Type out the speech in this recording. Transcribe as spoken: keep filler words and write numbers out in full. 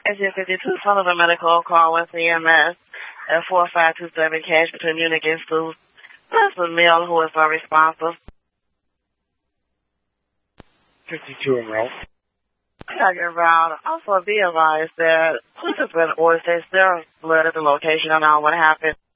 Exit fifty-two, Sullivan Medical, call with E M S at four five two seven cash between Munich and Stu. That's the male who is unresponsive. fifty-two enrolled. Talking around. Also be advised that police has been ordered to stay still at the location. I don't know what happened.